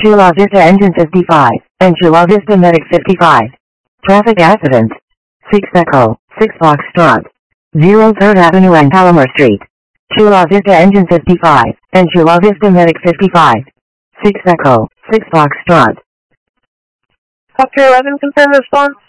Chula Vista Engine 55, and Chula Vista Medic 55. Traffic accident. 6 Echo, 6 Foxtrot. 03rd Avenue and Palomar Street. Chula Vista Engine 55, and Chula Vista Medic 55. 6 Echo, 6 Foxtrot. Foxtrot 11, confirm response.